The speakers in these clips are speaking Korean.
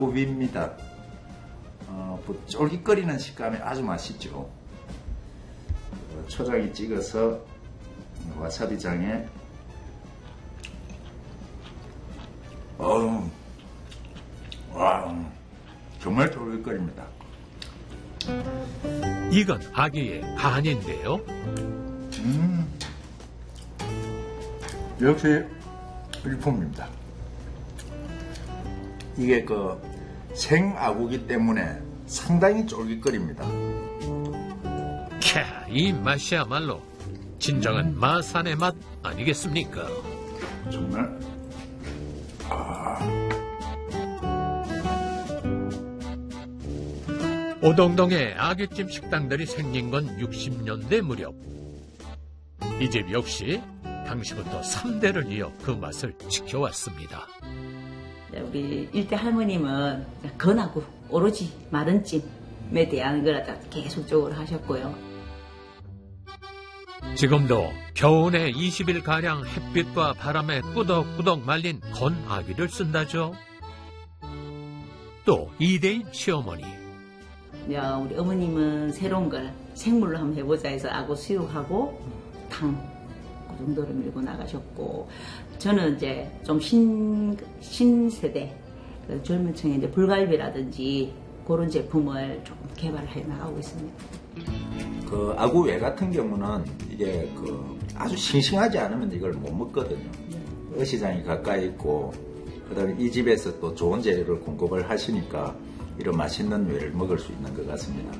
고비입니다. 쫄깃거리는 식감이 아주 맛있죠. 초장에 찍어서 와사비장에 와, 정말 쫄깃거립니다. 이건 아기의 간인데요. 역시 일품입니다. 이게 생아구기 때문에 상당히 쫄깃거립니다. 캬, 이 맛이야말로 진정한 마산의 맛 아니겠습니까? 정말 오동동에 아귀찜 식당들이 생긴 건 60년대 무렵. 이 집 역시 당시부터 3대를 이어 그 맛을 지켜왔습니다. 우리 일대 할머님은 건하고 오로지 마른 찜에 대한 걸 계속적으로 하셨고요. 지금도 겨우내 20일가량 햇빛과 바람에 꾸덕꾸덕 말린 건아귀를 쓴다죠. 또 이대인 시어머니. 우리 어머님은 새로운 걸 생물로 한번 해보자 해서 아구 수육하고 탕 그 정도로 밀고 나가셨고, 저는 이제 좀 신세대 젊은 층에 이제 불갈비라든지 그런 제품을 조금 개발해 나가고 있습니다. 아구 외 같은 경우는 이게 아주 싱싱하지 않으면 이걸 못 먹거든요. 어시장이 가까이 있고, 그다음에 이 집에서 또 좋은 재료를 공급을 하시니까 이런 맛있는 회를 먹을 수 있는 것 같습니다.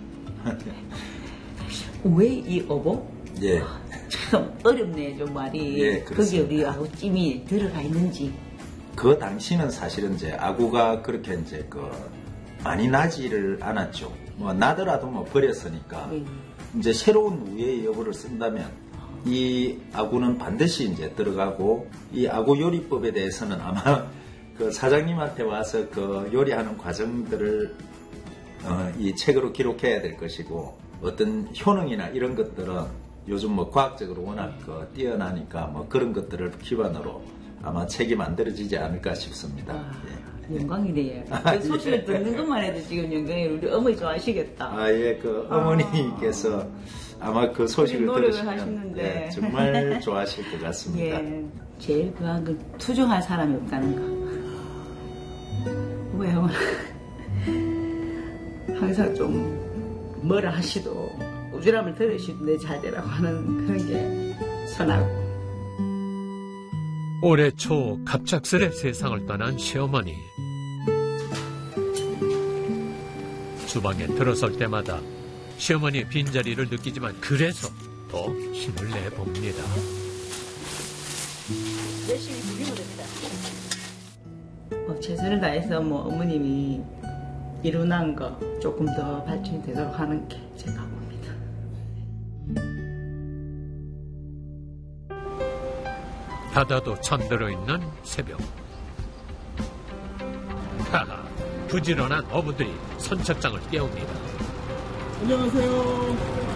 왜 이 어복? 예. 참 어렵네요, 좀 말이. 예, 거기에 우리 아구찜이 들어가 있는지. 그 당시는 사실은 이제 아구가 그렇게 이제 많이 나지를 않았죠. 나더라도 버렸으니까. 이제 새로운 우회 여부를 쓴다면 이 아구는 반드시 이제 들어가고, 이 아구 요리법에 대해서는 아마 사장님한테 와서 요리하는 과정들을 이 책으로 기록해야 될 것이고, 어떤 효능이나 이런 것들은 요즘 과학적으로 워낙 뛰어나니까 그런 것들을 기반으로 아마 책이 만들어지지 않을까 싶습니다. 예. 영광이네요. 그 소식을 듣는 것만 해도 지금 영광이에요. 우리 어머니 좋아하시겠다. 어머니께서 아마 그 소식을 들으시면 하시는데. 네, 정말 좋아하실 것 같습니다. 예. 제일 투정할 사람이 없다는 거. 왜 항상 좀 뭐라 하시도 우주람을 들으시도 내 잘 되라고 하는 그런 게 선하고. 올해 초 갑작스레 세상을 떠난 시어머니. 주방에 들어설 때마다 시어머니의 빈자리를 느끼지만 그래서 더 힘을 내봅니다. 열심히 부리면 됩니다. 최선을 다해서 어머님이 이루난 거 조금 더 발전이 되도록 하는 게 제 각오입니다. 바다도 잠들어 있는 새벽. 하하, 부지런한 어부들이 선착장을 깨웁니다. 안녕하세요.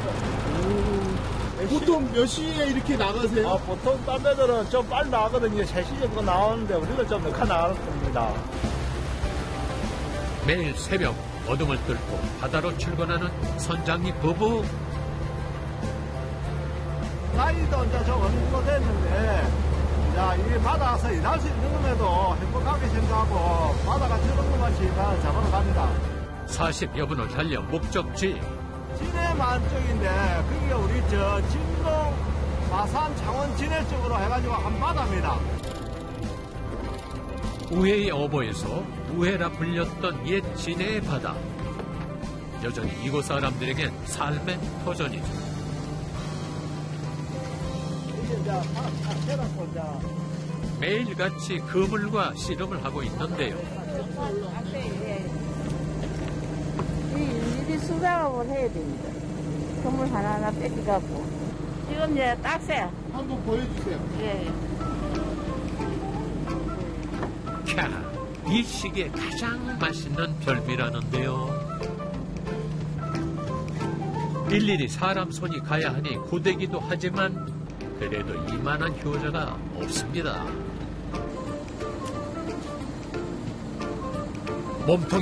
보통 몇 시에 이렇게 나가세요? 보통 딴 데들은 좀 빨리 나가거든요. 3시 정도 나오는데 우리는 좀 늦게 나가는 겁니다. 매일 새벽 어둠을 뚫고 바다로 출근하는 선장님 부부. 나이도 이제 좀 어느 정도 됐는데, 이 바다에서 일할 수 있는 것에도 행복하게 생각하고 바다가 저런 것만 시간 잡으러 갑니다. 40여 분을 달려 목적지. 진해만 쪽인데 거기가 우리 진동 마산 창원 진해 쪽으로 해가지고 한 바다입니다. 우해의 어보에서 우해라 불렸던 옛 진해의 바다. 여전히 이곳 사람들에겐 삶의 터전이죠. 매일같이 그물과 씨름을 하고 있는데요. 일일이 수작업을 해야 됩니다. 그물 하나하나 뺏기갖고. 지금 이제 딱새요. 한번 보여주세요. 예. 캬, 이 시기에 가장 맛있는 별미라는데요. 일일이 사람 손이 가야 하니 고되기도 하지만 그래도 이만한 효자가 없습니다. 몸통이